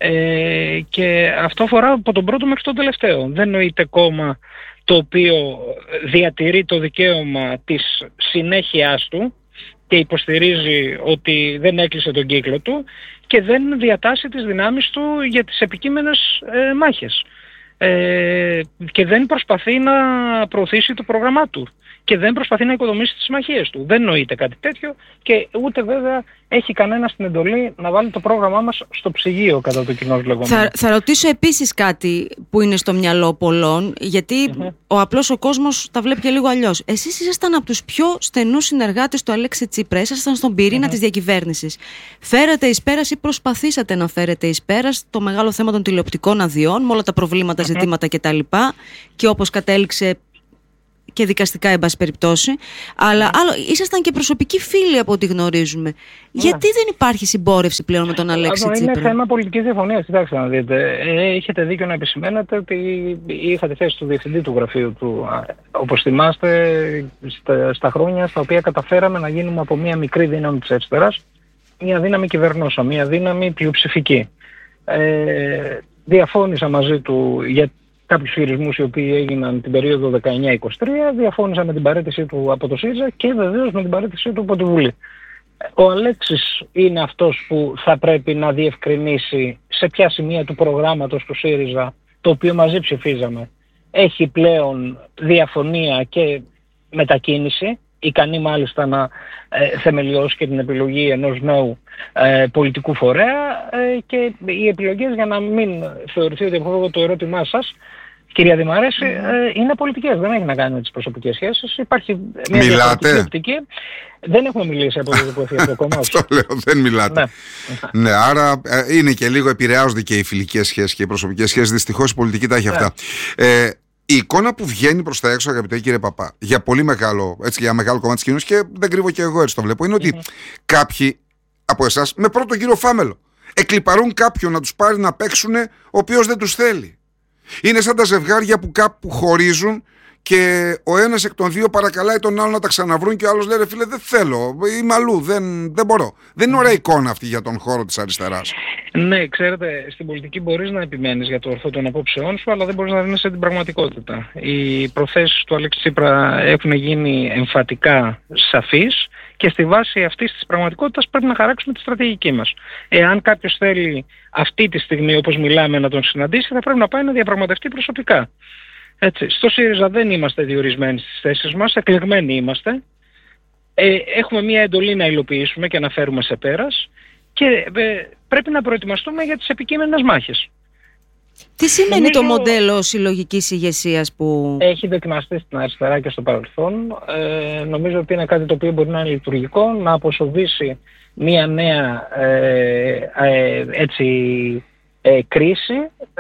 Και αυτό αφορά από τον πρώτο μέχρι τον τελευταίο. Δεν νοείται κόμμα το οποίο διατηρεί το δικαίωμα της συνέχειάς του και υποστηρίζει ότι δεν έκλεισε τον κύκλο του και δεν διατάσσει τις δυνάμεις του για τις επικείμενες μάχες. Και δεν προσπαθεί να προωθήσει το πρόγραμμά του. και δεν προσπαθεί να οικοδομήσει τις συμμαχίες του. Δεν νοείται κάτι τέτοιο και ούτε βέβαια έχει κανένα στην εντολή να βάλει το πρόγραμμά μας στο ψυγείο, κατά το κοινό λεγόμενο. Θα ρωτήσω επίσης κάτι που είναι στο μυαλό πολλών, γιατί ο απλός ο κόσμος τα βλέπει και λίγο αλλιώς. Εσείς ήσασταν από τους πιο στενούς συνεργάτες του Αλέξη Τσίπρα, ήσασταν στον πυρήνα της διακυβέρνησης. Φέρατε εις πέρας ή προσπαθήσατε να φέρετε εις πέρας το μεγάλο θέμα των τηλεοπτικών αδειών, με όλα τα προβλήματα, ζητήματα κτλ. Και όπως κατέληξε και δικαστικά, εν πάση περιπτώσει. Αλλά ήσασταν και προσωπικοί φίλοι από ό,τι γνωρίζουμε. Γιατί δεν υπάρχει συμπόρευση πλέον με τον Αλέξη Τσίπρα? Είναι θέμα πολιτικής διαφωνίας. Κοιτάξτε να δείτε. Είχετε δίκιο να επισημαίνετε ότι είχατε θέση του διευθυντή του γραφείου του. Όπως θυμάστε, στα χρόνια στα οποία καταφέραμε να γίνουμε από μια μικρή δύναμη της αριστεράς μια δύναμη κυβερνόσα, μια δύναμη πλειοψηφική. Διαφώνησα μαζί του για κάποιους χειρισμούς οι οποίοι έγιναν την περίοδο 19-23, διαφώνησα με την παραίτησή του από το ΣΥΡΙΖΑ και βεβαίως με την παραίτησή του από τη Βουλή. Ο Αλέξης είναι αυτός που θα πρέπει να διευκρινίσει σε ποια σημεία του προγράμματος του ΣΥΡΙΖΑ, το οποίο μαζί ψηφίζαμε, έχει πλέον διαφωνία και μετακίνηση, ικανή μάλιστα να θεμελιώσει και την επιλογή ενός νέου πολιτικού φορέα, και οι επιλογές, για να μην θεωρηθεί ότι έχω το ερώτημά σας, κυρία Δημαρέση, είναι πολιτικές, δεν έχει να κάνει με τις προσωπικές σχέσεις. Υπάρχει μια διαφορετική οπτική. Δεν έχουμε μιλήσει από το που έφυγε το κόμμα. Αυτό λέω, δεν μιλάτε. Ναι, άρα είναι και λίγο επηρεάζονται και οι φιλικές σχέσεις και οι προσωπικές σχέσεις. Δυστυχώς η πολιτική τα έχει αυτά. Η εικόνα που βγαίνει προς τα έξω, αγαπητέ κύριε Παπά, για πολύ μεγάλο, έτσι, για μεγάλο κομμάτι της κοινωνίας, και δεν κρύβω και εγώ έτσι το βλέπω, είναι ότι κάποιοι από εσάς, με πρώτο κύριο Φάμελο, εκλιπαρούν κάποιον να τους πάρει να παίξουν ο οποίος δεν τους θέλει. Είναι σαν τα ζευγάρια που κάπου χωρίζουν και ο ένας εκ των δύο παρακαλάει τον άλλο να τα ξαναβρούν και ο άλλος λέει, ρε φίλε, δεν θέλω, είμαι αλλού, δεν μπορώ. Δεν είναι ωραία εικόνα αυτή για τον χώρο της αριστεράς. Ναι, ξέρετε, στην πολιτική μπορείς να επιμένεις για το ορθό των απόψεών σου, αλλά δεν μπορείς να δίνεις την πραγματικότητα. Οι προθέσεις του Αλέξη Τσίπρα έχουν γίνει εμφατικά σαφείς και στη βάση αυτής της πραγματικότητας πρέπει να χαράξουμε τη στρατηγική μας. Εάν κάποιος θέλει αυτή τη στιγμή, όπως μιλάμε, να τον συναντήσει, θα πρέπει να πάει να διαπραγματευτεί προσωπικά. Έτσι. Στο ΣΥΡΙΖΑ δεν είμαστε διορισμένοι στις θέσεις μας, εκλεγμένοι είμαστε. Έχουμε μια εντολή να υλοποιήσουμε και να φέρουμε σε πέρας και πρέπει να προετοιμαστούμε για τις επικείμενες μάχες. Τι σημαίνει το μοντέλο συλλογικής ηγεσίας που έχει δοκιμαστεί στην αριστερά και στο παρελθόν? Νομίζω ότι είναι κάτι το οποίο μπορεί να είναι λειτουργικό, να αποσοβήσει μια νέα κρίση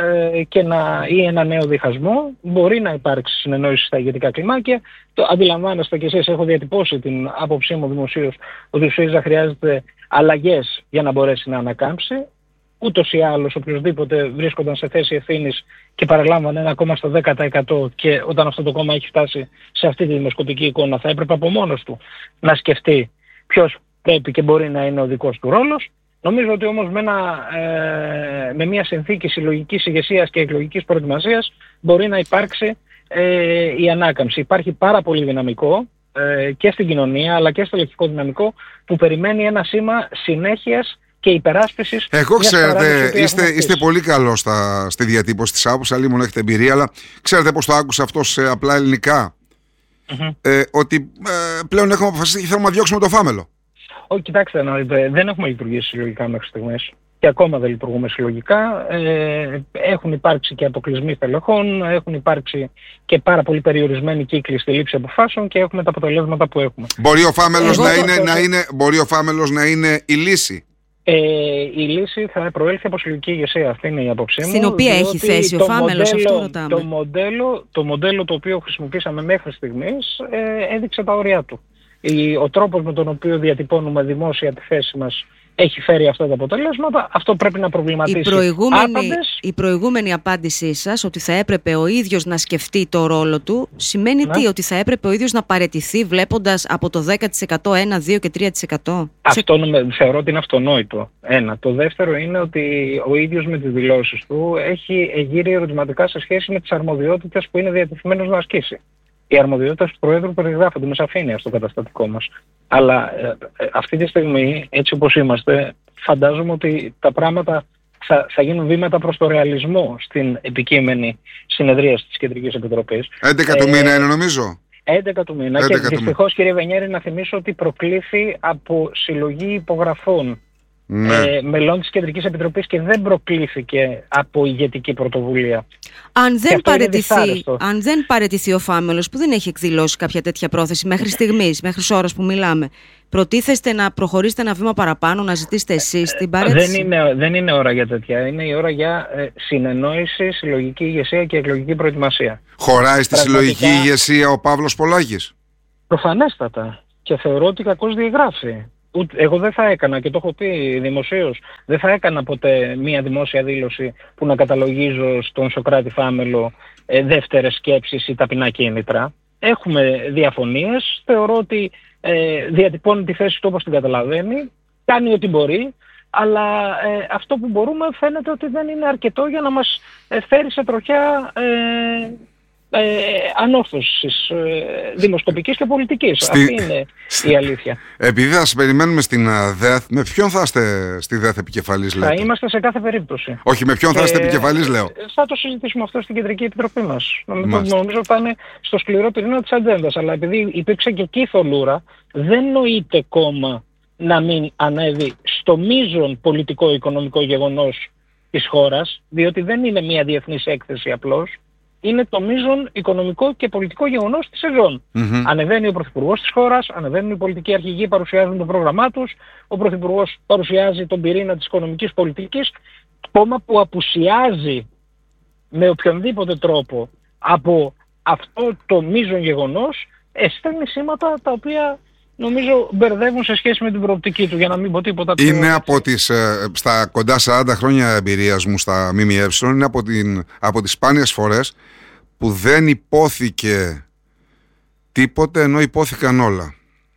ή ένα νέο διχασμό. Μπορεί να υπάρξει συνεννόηση στα ηγετικά κλιμάκια. Το αντιλαμβάνεστε και εσείς, έχω διατυπώσει την άποψή μου δημοσίως ότι ο ΣΥΡΙΖΑ χρειάζεται αλλαγές για να μπορέσει να ανακάμψει. Ούτως ή άλλως οποιοσδήποτε βρίσκονταν σε θέση ευθύνης και παραλάμβανε ένα κόμμα στο 10%, και όταν αυτό το κόμμα έχει φτάσει σε αυτή τη δημοσκοπική εικόνα, θα έπρεπε από μόνος του να σκεφτεί ποιος πρέπει και μπορεί να είναι ο δικός του ρόλος. Νομίζω ότι όμως με μια συνθήκη συλλογικής ηγεσίας και εκλογικής προετοιμασίας μπορεί να υπάρξει η ανάκαμψη. Υπάρχει πάρα πολύ δυναμικό και στην κοινωνία αλλά και στο λογικό δυναμικό που περιμένει ένα σήμα συνέχειας και υπεράσπισης. Εγώ ξέρετε, είστε πολύ καλός στη διατύπωση της άποψης, αλλή μόνο έχετε εμπειρία, αλλά ξέρετε πώς το άκουσα αυτό σε απλά ελληνικά? Ότι πλέον έχουμε αποφασίσει και θέλουμε να διώξουμε το Φάμελο. Όχι, κοιτάξτε, δεν έχουμε λειτουργήσει συλλογικά μέχρι στιγμής και ακόμα δεν λειτουργούμε συλλογικά. Έχουν υπάρξει και αποκλεισμοί στελεχών, έχουν υπάρξει και πάρα πολύ περιορισμένοι κύκλοι στη λήψη αποφάσεων και έχουμε τα αποτελέσματα που έχουμε. Μπορεί ο Φάμελος να είναι η λύση? Η λύση θα προέλθει από συλλογική ηγεσία. Αυτή είναι η άποψή μου. Στην οποία έχει θέση ο Φάμελος, αυτό ρωτάμε. Το μοντέλο το οποίο χρησιμοποίησαμε μέχρι στιγμής έδειξε τα όρια του. Ο τρόπος με τον οποίο διατυπώνουμε δημόσια τη θέση μας έχει φέρει αυτά τα αποτελέσματα. Αυτό πρέπει να προβληματίσει. Η προηγούμενη απάντησή σας, ότι θα έπρεπε ο ίδιος να σκεφτεί το ρόλο του, σημαίνει τι? Ότι θα έπρεπε ο ίδιος να παραιτηθεί βλέποντας από το 10% 1, 2 και 3%? Αυτό θεωρώ ότι είναι αυτονόητο. Ένα. Το δεύτερο είναι ότι ο ίδιος με τις δηλώσεις του έχει εγείρει ερωτηματικά σε σχέση με τις αρμοδιότητες που είναι διατεθειμένος να ασκήσει. Οι αρμοδιότητες του Προέδρου περιγράφονται με σαφήνεια στο καταστατικό μας. Αλλά αυτή τη στιγμή, έτσι όπως είμαστε, φαντάζομαι ότι τα πράγματα θα γίνουν βήματα προς το ρεαλισμό στην επικείμενη συνεδρίαση της Κεντρικής Επιτροπής. 11 του μήνα είναι, νομίζω. 11 του μήνα. Και δυστυχώς, κύριε Βενιέρη, να θυμίσω ότι προκλήθη από συλλογή υπογραφών μελών της Κεντρικής Επιτροπής και δεν προκλήθηκε από ηγετική πρωτοβουλία. Αν δεν παραιτηθεί ο Φάμελος, που δεν έχει εκδηλώσει κάποια τέτοια πρόθεση μέχρι στιγμής, μέχρι ώρας που μιλάμε, προτίθεστε να προχωρήσετε ένα βήμα παραπάνω, να ζητήσετε εσείς την παρέτηση? Δεν είναι ώρα για τέτοια. Είναι η ώρα για συνεννόηση, συλλογική ηγεσία και εκλογική προετοιμασία. Χωράει στη συλλογική ηγεσία ο Παύλος Πολάκης? Προφανέστατα. Και θεωρώ ότι κακώς διαγράφει. Εγώ δεν θα έκανα, και το έχω πει δημοσίως, δεν θα έκανα ποτέ μία δημόσια δήλωση που να καταλογίζω στον Σωκράτη Φάμελο δεύτερες σκέψεις ή ταπεινά κίνητρα. Έχουμε διαφωνίες. Θεωρώ ότι διατυπώνει τη θέση του όπως την καταλαβαίνει, κάνει ό,τι μπορεί, αλλά αυτό που μπορούμε φαίνεται ότι δεν είναι αρκετό για να μας φέρει σε τροχιά ανόρθωσης δημοσκοπικής και πολιτικής. Αυτή είναι η αλήθεια. Επειδή θα σας περιμένουμε στην ΔΕΘ, με ποιον θα είστε στη ΔΕΘ επικεφαλής, λέτε? Θα είμαστε σε κάθε περίπτωση. Όχι, με ποιον θα είστε επικεφαλής, λέω? Θα το συζητήσουμε αυτό στην Κεντρική Επιτροπή μας. Νομίζω θα είναι στο σκληρό πυρήνα της ατζέντας, αλλά επειδή υπήρξε και εκεί θολούρα, δεν νοείται κόμμα να μην ανέβει στο μείζον πολιτικό-οικονομικό γεγονός της χώρας, διότι δεν είναι μια διεθνής έκθεση απλώς. Είναι το μείζον οικονομικό και πολιτικό γεγονός της σεζόν. Ανεβαίνει ο Πρωθυπουργός της χώρας, ανεβαίνουν οι πολιτικοί αρχηγοί, παρουσιάζουν το πρόγραμμά τους, ο Πρωθυπουργός παρουσιάζει τον πυρήνα της οικονομικής πολιτικής. Κόμμα που απουσιάζει με οποιονδήποτε τρόπο από αυτό το μείζον γεγονός, στέλνει σήματα τα οποία νομίζω μπερδεύουν σε σχέση με την προοπτική του, για να μην πω τίποτα πιο... Είναι από τις, στα κοντά 40 χρόνια εμπειρίας μου στα ΜΜΕ, είναι από τις σπάνιες φορές που δεν υπόθηκε τίποτε ενώ υπόθηκαν όλα.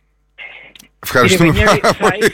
Ευχαριστούμε πάρα πολύ.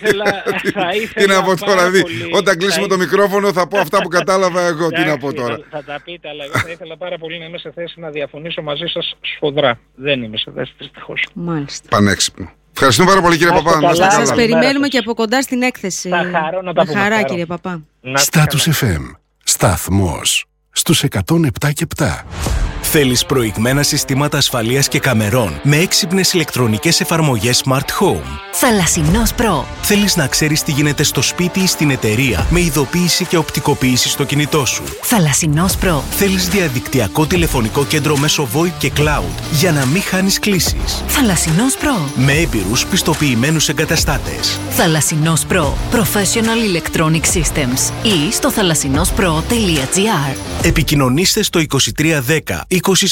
Τι να πω τώρα, όταν κλείσουμε το μικρόφωνο θα πω αυτά που κατάλαβα εγώ. Τι να πω τώρα. Θα τα πείτε, αλλά εγώ θα ήθελα πάρα πολύ να είμαι σε θέση να διαφωνήσω μαζί σας σφοδρά. Δεν είμαι σε θέση, δυστυχώς. Μάλιστα. Πανέξυπνο. Ευχαριστούμε πάρα πολύ, κύριε Παπά. Θα σας περιμένουμε και από κοντά στην έκθεση. Θα χαρώ να τα πούμε. Χαρά, κύριε Παπά. Status FM. Σταθμός στους 107,7. Θέλεις προηγμένα συστήματα ασφαλείας και καμερών με έξυπνες ηλεκτρονικές εφαρμογές Smart Home? Θαλασσινός Pro. Θέλεις να ξέρεις τι γίνεται στο σπίτι ή στην εταιρεία με ειδοποίηση και οπτικοποίηση στο κινητό σου? Θαλασσινός Pro. Θέλεις διαδικτυακό τηλεφωνικό κέντρο μέσω VoIP και Cloud για να μην χάνεις κλήσεις? Θαλασσινός Pro. Με έμπειρους πιστοποιημένους εγκαταστάτες. Θαλασσινός Pro. Professional Electronic Systems. Ή στο θαλασσινόspro.gr. Επικοινωνήστε στο 2310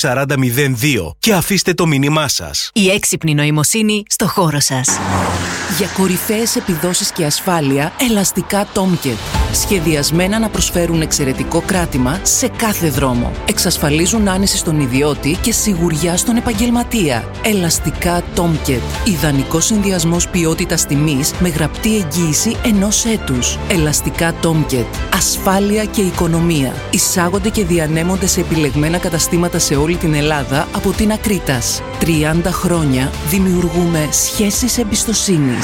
204002 και αφήστε το μήνυμά σας. Η έξυπνη νοημοσύνη στο χώρο σας. Για κορυφαίες επιδόσεις και ασφάλεια, ελαστικά Tomcat. Σχεδιασμένα να προσφέρουν εξαιρετικό κράτημα σε κάθε δρόμο. Εξασφαλίζουν άνεση στον ιδιώτη και σιγουριά στον επαγγελματία. Ελαστικά Tomcat. Ιδανικός συνδυασμός ποιότητας τιμής με γραπτή εγγύηση 1 έτους. Ελαστικά Tomcat. Ασφάλεια και οικονομία. Εισάγονται και διανέμονται σε επιλεγμένα καταστήματα σε όλη την Ελλάδα από την Ακρίτας. 30 χρόνια δημιουργούμε σχέσεις εμπιστοσύνης.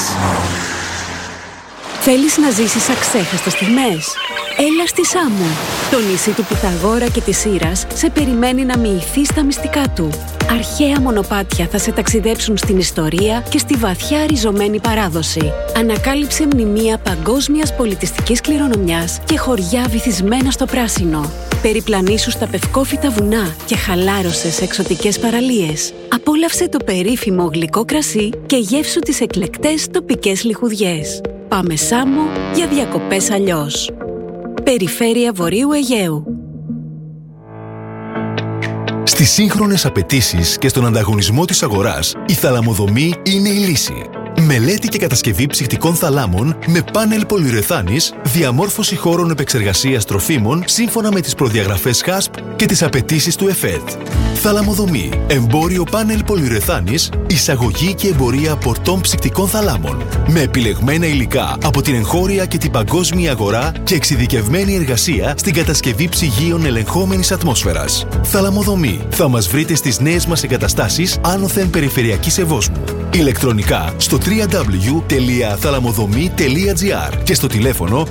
Θέλεις να ζήσεις αξέχαστες στιγμές? Έλα στη Σάμο. Το νησί του Πυθαγόρα και της Ήρας σε περιμένει να μοιηθείς τα μυστικά του. Αρχαία μονοπάτια θα σε ταξιδέψουν στην ιστορία και στη βαθιά ριζωμένη παράδοση. Ανακάλυψε μνημεία παγκόσμιας πολιτιστικής κληρονομιάς και χωριά βυθισμένα στο πράσινο. Περιπλανήσου στα πευκόφυτα βουνά και χαλάρωσε σε εξωτικές παραλίες. Απόλαυσε το περίφημο γλυκό κρασί και γεύσου τις εκλεκτές τοπικές λιχουδιές. Πάμε Σάμο για διακοπές αλλιώς. Περιφέρεια Βορείου Αιγαίου. Στις σύγχρονες απαιτήσεις και στον ανταγωνισμό της αγοράς, η θαλαμοδομή είναι η λύση. Μελέτη και κατασκευή ψυχτικών θαλάμων με πάνελ πολυουρεθάνης, διαμόρφωση χώρων επεξεργασίας τροφίμων σύμφωνα με τις προδιαγραφές HASP και τις απαιτήσεις του ΕΦΕΤ. Θαλαμοδομή, εμπόριο πάνελ πολυουρεθάνης, εισαγωγή και εμπορία πορτών ψυχτικών θαλάμων. Με επιλεγμένα υλικά από την εγχώρια και την παγκόσμια αγορά και εξειδικευμένη εργασία στην κατασκευή ψυγείων ελεγχόμενης ατμόσφαιρας. Θαλαμοδομή. Θα μας βρείτε στις νέες μας εγκαταστάσεις άνωθεν περιφερειακής Ευόσμου. Ηλεκτρονικά στο www.thalamodhomi.gr και στο τηλέφωνο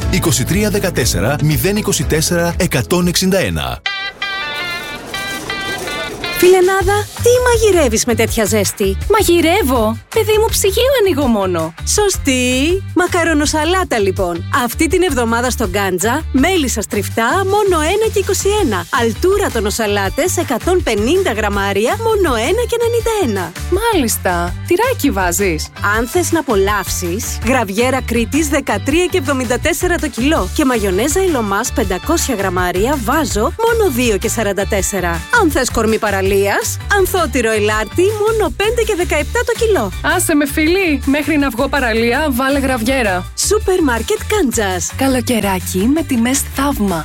2314 024 161. Φιλενάδα, τι μαγειρεύεις με τέτοια ζέστη? Μαγειρεύω! Παιδί μου, ψυγείο ανοίγω μόνο. Σωστή! Μακαρονοσαλάτα λοιπόν. Αυτή την εβδομάδα στο Γκάντζα, μέλισσα στριφτά μόνο 1,21. Αλτούρα τονοσαλάτες 150 γραμμάρια μόνο 1,91. Μάλιστα! Τυράκι βάζεις? Αν θες να απολαύσεις, γραβιέρα Κρήτης 13,74 το κιλό και μαγιονέζα Ηλωμάς 500 γραμμάρια βάζω μόνο 2,44. Αν θες κορμί παραλίας, ανθότυρο ελάρτη μόνο 5,17 το κιλό. Άσε με φίλη, μέχρι να βγω παραλία βάλε γραβιέρα. Σούπερ μάρκετ Κάντζας. Καλοκαιράκι με τιμές θαύμα.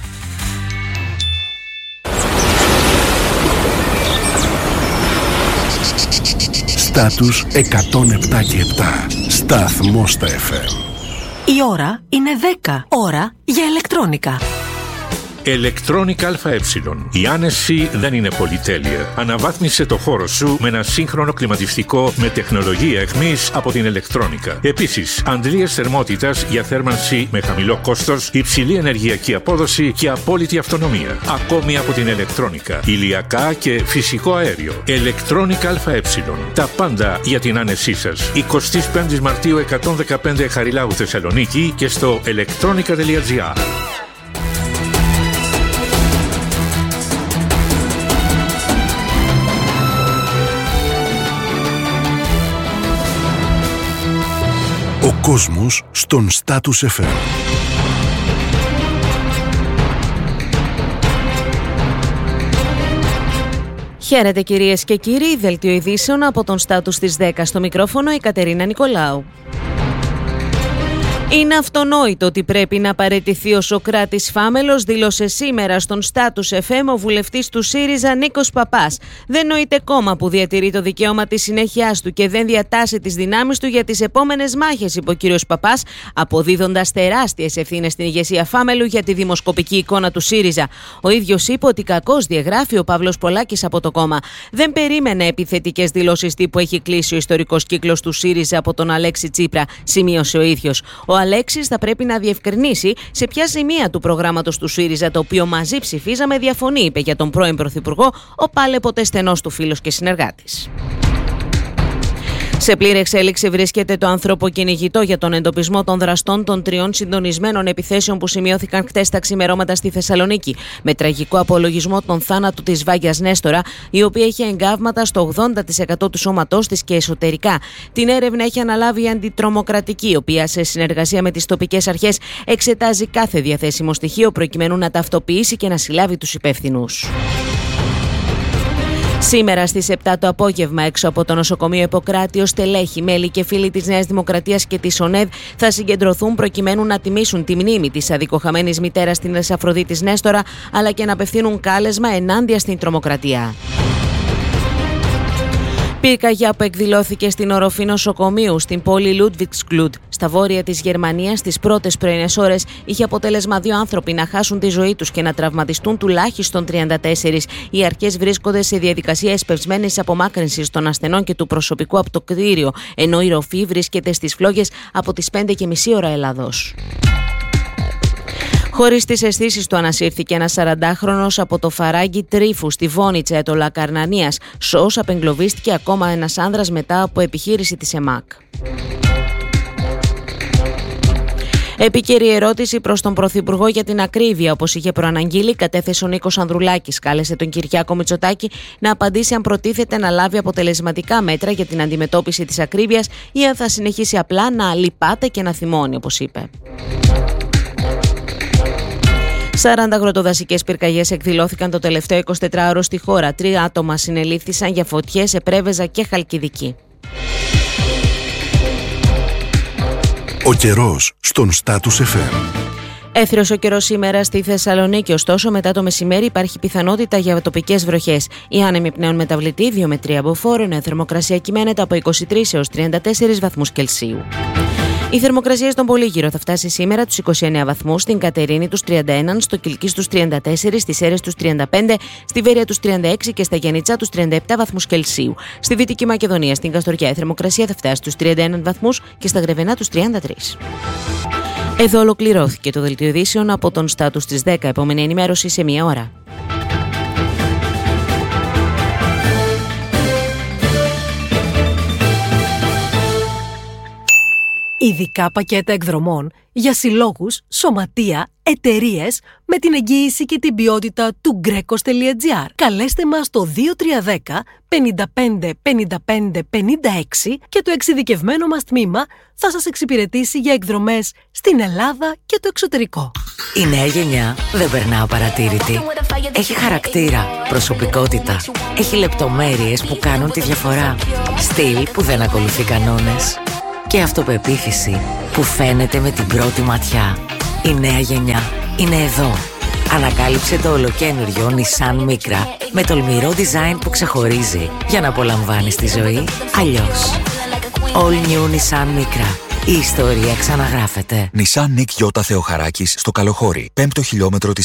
Στάτους 107 και 7. Σταθμός στα FM. Η ώρα είναι 10. Ώρα για ηλεκτρόνικα. Electronic ΑΕ. Η άνεση δεν είναι πολυτέλεια. Αναβάθμισε το χώρο σου με ένα σύγχρονο κλιματιστικό με τεχνολογία εχμής από την Electronica. Επίσης, αντλίες θερμότητας για θέρμανση με χαμηλό κόστος, υψηλή ενεργειακή απόδοση και απόλυτη αυτονομία. Ακόμη από την Electronica. Ηλιακά και φυσικό αέριο. Electronic ΑΕ. Τα πάντα για την άνεσή σας. 25 Μαρτίου 115 Χαριλάου Θεσσαλονίκη και στο electronica.gr. Ο κόσμος στον Status FM. Χαίρετε κυρίες και κύριοι, δελτίο ειδήσεων από τον Status της 10 στο μικρόφωνο η Κατερίνα Νικολάου. Είναι αυτονόητο ότι πρέπει να παραιτηθεί ο Σωκράτης Φάμελος, δήλωσε σήμερα στον Status FM ο βουλευτής του ΣΥΡΙΖΑ Νίκος Παπάς. Δεν νοείται κόμμα που διατηρεί το δικαίωμα της συνέχειάς του και δεν διατάσσει τις δυνάμεις του για τις επόμενες μάχες, είπε ο κύριος Παπάς, αποδίδοντας τεράστιες ευθύνες στην ηγεσία Φάμελου για τη δημοσκοπική εικόνα του ΣΥΡΙΖΑ. Ο ίδιος είπε ότι κακώς διαγράφει ο Παύλος Πολάκης από το κόμμα. Δεν περίμενε επιθετικές δηλώσεις τύπου έχει κλείσει ο ιστορικός κύκλος του ΣΥΡΙΖΑ από τον Αλέξη Τσίπρα, σημείωσε ο ίδιος. Ο Αλέξης θα πρέπει να διευκρινίσει σε ποια σημεία του προγράμματος του ΣΥΡΙΖΑ, το οποίο μαζί ψηφίζαμε, διαφωνεί, είπε για τον πρώην Πρωθυπουργό ο πάλε ποτέ στενός του φίλος και συνεργάτης. Σε πλήρη εξέλιξη βρίσκεται το ανθρωποκυνηγητό για τον εντοπισμό των δραστών των 3 συντονισμένων επιθέσεων που σημειώθηκαν χτες τα ξημερώματα στη Θεσσαλονίκη, με τραγικό απολογισμό τον θάνατο της Βάγιας Νέστορα, η οποία είχε εγκάβματα στο 80% του σώματός της και εσωτερικά. Την έρευνα έχει αναλάβει η Αντιτρομοκρατική, η οποία σε συνεργασία με τις τοπικές αρχές εξετάζει κάθε διαθέσιμο στοιχείο προκειμένου να ταυτοποιήσει και να συλλάβει τους υπεύθυνους. Σήμερα στις 7 το απόγευμα, έξω από το νοσοκομείο Ιπποκράτιο, στελέχη, μέλη και φίλοι της Νέας Δημοκρατίας και της ΟΝΕΔ θα συγκεντρωθούν προκειμένου να τιμήσουν τη μνήμη της αδικοχαμένης μητέρας της Αφροδίτης Νέστορα, αλλά και να απευθύνουν κάλεσμα ενάντια στην τρομοκρατία. Πυρκαγιά που εκδηλώθηκε στην οροφή νοσοκομείου στην πόλη Λούντβιξκλούντ, στα βόρεια της Γερμανίας, τις πρώτες πρωινές ώρες, είχε αποτέλεσμα 2 άνθρωποι να χάσουν τη ζωή τους και να τραυματιστούν τουλάχιστον 34. Οι αρχές βρίσκονται σε διαδικασία εσπευσμένης απομάκρυνσης των ασθενών και του προσωπικού από το κτίριο, ενώ η ροφή βρίσκεται στις φλόγες από τις 5:30 ώρα Ελλάδος. Χωρίς τις αισθήσεις του ανασύρθηκε ένας 40χρονος από το Φαράγγι Τρίφου στη Βόνιτσα Ετωλά Καρνανίας. Σως απεγκλωβίστηκε ακόμα ένας άνδρας μετά από επιχείρηση της ΕΜΑΚ. Επίκαιρη ερώτηση προς τον Πρωθυπουργό για την ακρίβεια, όπως είχε προαναγγείλει, κατέθεσε ο Νίκος Ανδρουλάκης. Κάλεσε τον Κυριάκο Μητσοτάκη να απαντήσει αν προτίθεται να λάβει αποτελεσματικά μέτρα για την αντιμετώπιση της ακρίβειας ή αν θα συνεχίσει απλά να λυπάται και να θυμώνει, όπως είπε. 40 αγροτοδασικές πυρκαγιές εκδηλώθηκαν το τελευταίο 24ωρο στη χώρα. 3 άτομα συνελήφθησαν για φωτιές σε Πρέβεζα και Χαλκιδική. Ο καιρός στον Status FM. Έθριος ο καιρός σήμερα στη Θεσσαλονίκη, ωστόσο μετά το μεσημέρι υπάρχει πιθανότητα για τοπικές βροχές. Οι άνεμοι πνέουν μεταβλητή 2 με 3 μποφόρ, ενώ η θερμοκρασία κυμαίνεται από 23 έως 34 βαθμούς Κελσίου. Η θερμοκρασία στον Πολύγυρο θα φτάσει σήμερα τους 29 βαθμούς, στην Κατερίνη τους 31, στο Κιλκής τους 34, στις Σέρρες τους 35, στη Βέρεια τους 36 και στα Γιαννιτσά τους 37 βαθμούς Κελσίου. Στη Δυτική Μακεδονία, στην Καστοριά, η θερμοκρασία θα φτάσει στους 31 βαθμούς και στα Γρεβενά τους 33. Εδώ ολοκληρώθηκε το δελτίο ειδήσεων από τον Status της 10. Επόμενη ενημέρωση σε 1 ώρα. Ειδικά πακέτα εκδρομών για συλλόγους, σωματεία, εταιρείες με την εγγύηση και την ποιότητα του Greco.gr. Καλέστε μας στο 2310 55 55 56 και το εξειδικευμένο μας τμήμα θα σας εξυπηρετήσει για εκδρομές στην Ελλάδα και το εξωτερικό. Η νέα γενιά δεν περνά απαρατήρητη. Έχει χαρακτήρα, προσωπικότητα. Έχει λεπτομέρειες που κάνουν τη διαφορά. Στυλ που δεν ακολουθεί κανόνες. Και αυτοπεποίθηση που φαίνεται με την πρώτη ματιά. Η νέα γενιά είναι εδώ. Ανακάλυψε το ολοκαίνουργιο Nissan Micra με τολμηρό design που ξεχωρίζει για να απολαμβάνεις τη ζωή αλλιώς. All new Nissan Micra. Η ιστορία ξαναγράφεται. Nissan Nick Yota Θεοχαράκης στο Καλοχώρι, 5ο χιλιόμετρο της